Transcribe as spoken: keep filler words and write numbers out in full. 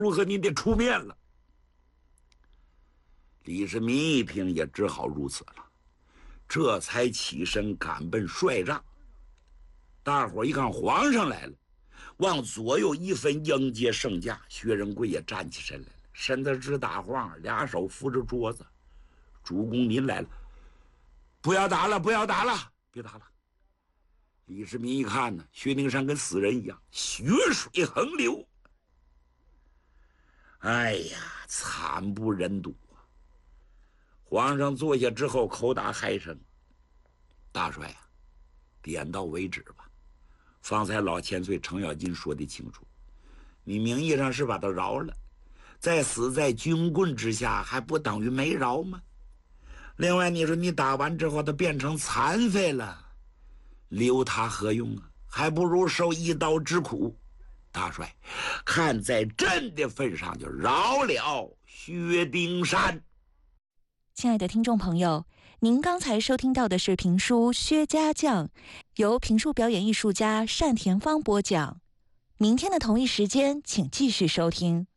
如何您得出面了。李世民一听，也只好如此了，这才起身赶奔帅帐。大伙一看皇上来了，往左右一分迎接圣驾。薛仁贵也站起身来了，身子直打晃，俩手扶着桌子。主公您来了，不要打了，不要打了，别打了。李世民一看呢，薛丁山跟死人一样，血水横流。哎呀，惨不忍睹啊！皇上坐下之后，口打嗨声：“大帅啊，点到为止吧。方才老千岁程咬金说得清楚，你名义上是把他饶了，在死在军棍之下，还不等于没饶吗？另外，你说你打完之后，他变成残废了，留他何用啊？还不如受一刀之苦。大帅，看在朕的份上，就饶了薛丁山。” 亲爱的听众朋友，您刚才收听到的是评书《薛家将》，由评书表演艺术家单田芳播讲。明天的同一时间，请继续收听。